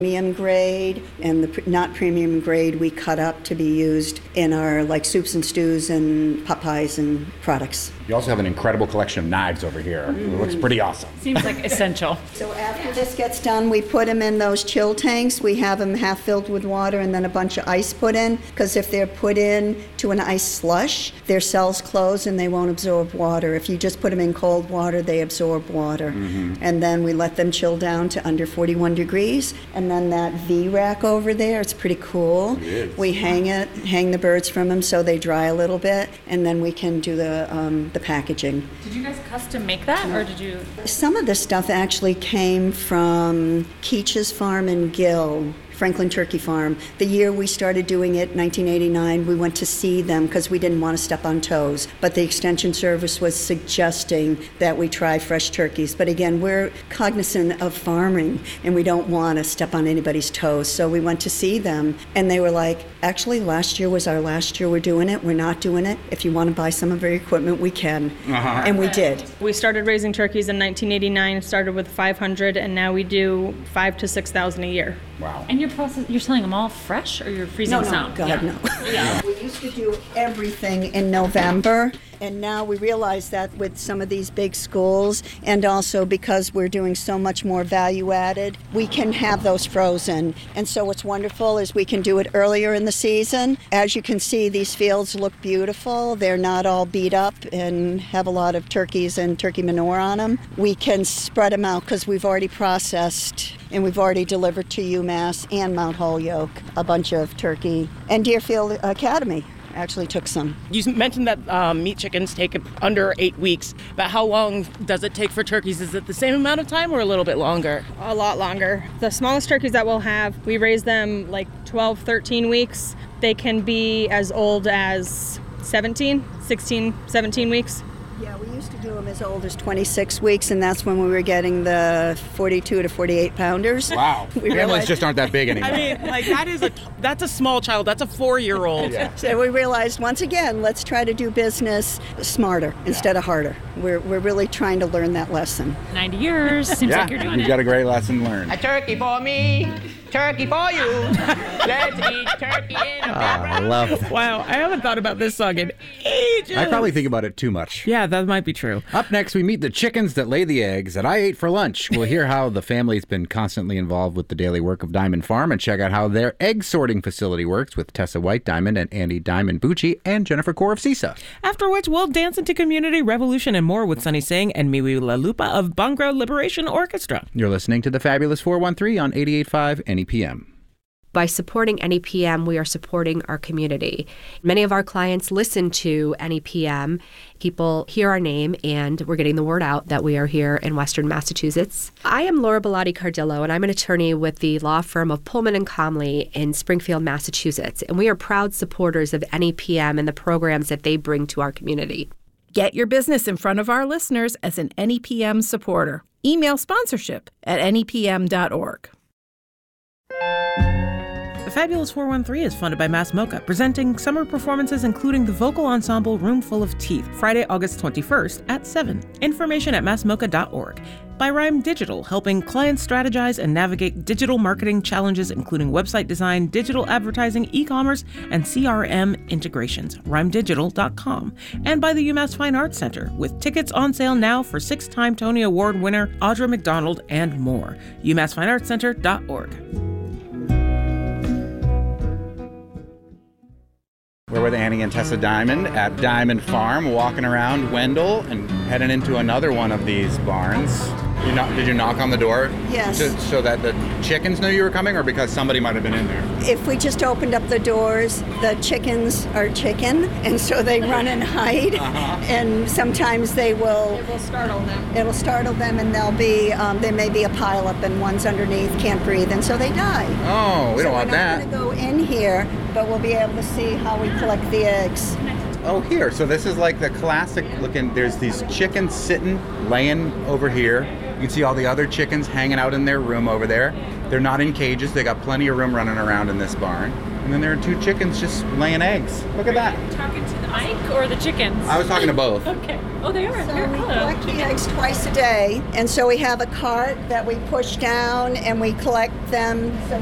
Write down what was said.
Premium grade and the not premium grade we cut up to be used in our like soups and stews and pot pies and products. You also have an incredible collection of knives over here. It looks pretty awesome. Seems like essential. So after this gets done, we put them in those chill tanks. We have them half filled with water and then a bunch of ice put in, because if they're put in to an ice slush, their cells close and they won't absorb water. If you just put them in cold water, they absorb water. And then we let them chill down to under 41 degrees. And then that V-rack over there, it's pretty cool. It is. We hang the birds from them so they dry a little bit, and then we can do the packaging. Did you guys custom make that, or did you? Some of the stuff actually came from Keach's Farm in Gill, Franklin Turkey Farm. The year we started doing it, 1989, we went to see them because we didn't want to step on toes. But the Extension Service was suggesting that we try fresh turkeys. But again, we're cognizant of farming and we don't want to step on anybody's toes. So we went to see them and they were like, actually, last year was our last year we're doing it. We're not doing it. If you want to buy some of our equipment, we can. And we did. We started raising turkeys in 1989, started with 500, and now we do 5,000 to 6,000 a year. Wow. And you're selling them all fresh, or you're freezing some? God, no. We used to do everything in November, and now we realize that with some of these big schools, and also because we're doing so much more value added, we can have those frozen. And so what's wonderful is we can do it earlier in the season. As you can see, these fields look beautiful. They're not all beat up and have a lot of turkeys and turkey manure on them. We can spread them out because we've already processed and we've already delivered to UMass and Mount Holyoke a bunch of turkey. And Deerfield Academy actually took some. You mentioned that meat chickens take under 8 weeks, but how long does it take for turkeys? Is it the same amount of time or a little bit longer? A lot longer. The smallest turkeys that we'll have, we raise them like 12, 13 weeks. They can be as old as 16, 17 weeks. Yeah, we used to do them as old as 26 weeks, and that's when we were getting the 42 to 48 pounders. Wow. Families just aren't that big anymore. I mean, like that's a small child. That's a 4-year-old. Yeah. So we realized, once again, let's try to do business smarter instead of harder. We're really trying to learn that lesson. 90 years. Seems like you're doing you've it. got a great lesson learned. A turkey for me, turkey for you. Let's eat turkey in a I love that. Wow, I haven't thought about this song in ages. I probably think about it too much. Yeah, that might be true. Up next, we meet the chickens that lay the eggs that I ate for lunch. We'll hear how the family's been constantly involved with the daily work of Diamond Farm and check out how their egg sorting facility works with Tessa White Diamond and Andy Diamond Bucci and Jennifer Core of CISA. After which, we'll dance into community revolution and more with Sunny Singh and Miwi La Lupa of Bhangra Liberation Orchestra. You're listening to the Fabulous 413 on 88.5 NEPM. By supporting NEPM, we are supporting our community. Many of our clients listen to NEPM. People hear our name, and we're getting the word out that we are here in Western Massachusetts. I am Laura Bellotti Cardillo, and I'm an attorney with the law firm of Pullman and Comley in Springfield, Massachusetts. And we are proud supporters of NEPM and the programs that they bring to our community. Get your business in front of our listeners as an NEPM supporter. Email sponsorship at nepm.org. The Fabulous 413 is funded by Mass Mocha, presenting summer performances including the vocal ensemble Room Full of Teeth, Friday, August 21st at 7. Information at massmocha.org. By Rhyme Digital, helping clients strategize and navigate digital marketing challenges including website design, digital advertising, e-commerce, and CRM integrations. RhymeDigital.com. And by the UMass Fine Arts Center, with tickets on sale now for 6-time Tony Award winner Audra McDonald and more. UMassFineArtsCenter.org. We're with Annie and Tessa Diamond at Diamond Farm, walking around Wendell and heading into another one of these barns. Did you knock on the door? Yes. So that the chickens knew you were coming, or because somebody might have been in there? If we just opened up the doors, the chickens are chicken, and so they run and hide. And sometimes it will startle them. It'll startle them, and they'll be there may be a pileup, and one's underneath can't breathe, and so they die. Oh, we don't want that. We're not going to go in here, but we'll be able to see how we collect the eggs. Oh, here. So this is like the classic looking. There's these chickens laying over here. You can see all the other chickens hanging out in their room over there. They're not in cages. They got plenty of room running around in this barn. And then there are 2 chickens just laying eggs. Look at that. Talking to the mic or the chickens? I was talking to both. Okay. Oh, they are. So They're we cool. collect the eggs twice a day, and so we have a cart that we push down and we collect them. So